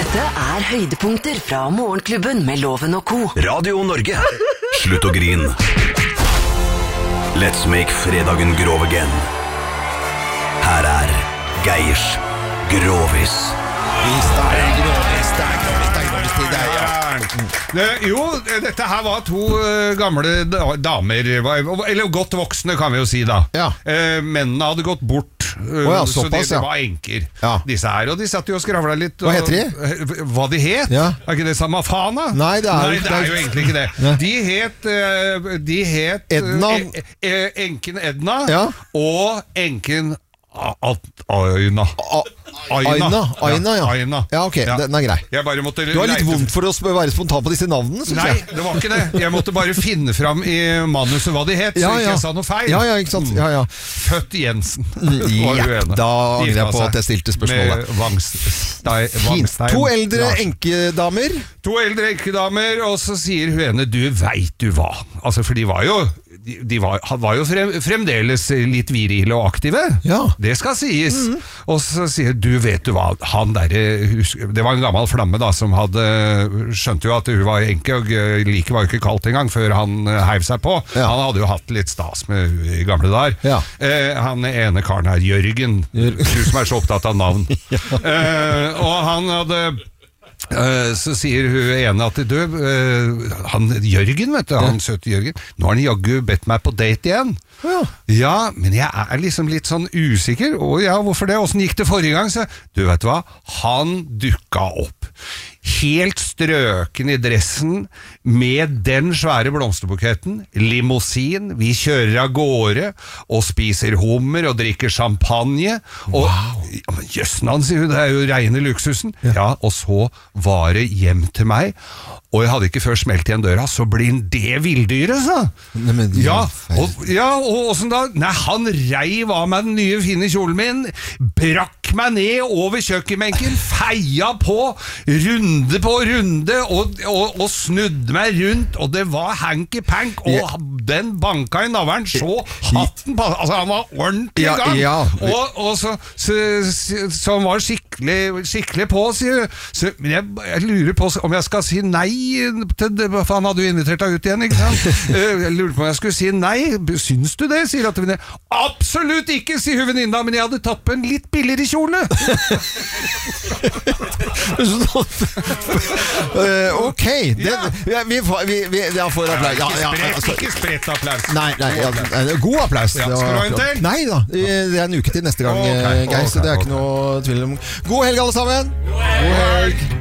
Dette høydepunkter fra Morgenklubben med Loven og Co. Radio Norge. Slutt å grin. Let's make fredagen grov again. Her Geirs Grovis. Jo, dette her var to gamle damer, eller godt voksne kan vi jo si da. Ja. Mennene hadde gått bort, så de var enker, disse her. Og de satt jo og skravlet litt. Hva heter de? Hva de het? Ja. Ikke det samme Fana? Nei, det er jo egentlig ikke det. Ja. De het Edna. Enken Edna og enken Aina, ja, ok, den grei. Du har litt vondt for å være spontan på disse navnene, synes jeg. Nei, det var ikke det. Jeg måtte bare finne fram i manuset hva de het, så ikke jeg sa noe feil. Ja, ikke sant. Ja. Født Jensen. Da angrer jeg på at jeg stilte spørsmålet. Fint. To eldre enkedamer. Og så sier hun ene, du vet du hva. Altså, for de var jo fremdeles litt virile og aktive. Ja. Det skal sies. Og så sier du vet du hva, han der, det var en gammel flamme da, som skjønte jo at hun var enke, og liket var jo ikke kaldt engang før han heiv seg på. Han hadde jo hatt litt stas med i gamle dager. Han ene karen her, Jørgen, du som så opptatt av navn. Og han hadde... Så sier hun ene at han Jørgen, vet du, han søte Jørgen, nå har han jaggu bedt meg på date igjen. Ja, men jeg liksom litt sånn usikker. Hvorfor det? Hvordan gikk det forrige gang? Så, du vet hva, han dukka opp helt strøken i dressen med den svære blomsterbuketten, limousin, vi kjører av gårde og spiser hummer og drikker champagne og jøssen han, sier hun, det jo rene luksusen. Og så var det hjem til meg, og jeg hadde ikke før smelt igjen døra, så blir det villdyret, så. Og sånn da, han reiv av meg den nye fine kjolen min, brakk meg ned over kjøkkenbenken, feia på, runde på runde, og snudde meg rundt, og det var hanky-pank, og den banka i navlen, så hatten på, altså han var ordentlig i gang, og så han var skikkelig på, men jeg lurer på om jeg skal si nei til det, for han hadde jo invitert deg ut igjen, ikke sant? Jeg lurer på om jeg skulle si nei. Syns du det? Sier at venninne. Absolutt ikke, sier hun venninna, men jeg hadde tatt på en litt billigere kjole. Ok, vi får applaus. Ikke spredt applaus. Nei, god applaus. Skal du ha en til? Nei da, det en uke til neste gang, Geir, så det ikke noe tvil om. God helg alle sammen. God helg.